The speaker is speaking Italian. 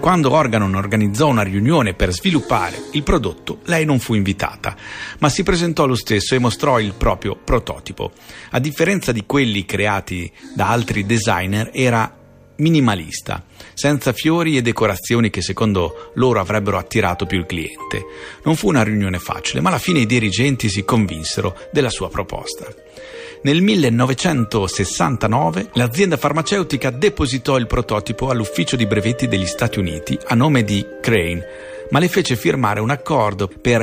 Quando Organon organizzò una riunione per sviluppare il prodotto, lei non fu invitata, ma si presentò lo stesso e mostrò il proprio prototipo. A differenza di quelli creati da altri designer, era minimalista, senza fiori e decorazioni che secondo loro avrebbero attirato più il cliente. Non fu una riunione facile, ma alla fine i dirigenti si convinsero della sua proposta. Nel 1969 l'azienda farmaceutica depositò il prototipo all'ufficio di brevetti degli Stati Uniti a nome di Crane, ma le fece firmare un accordo per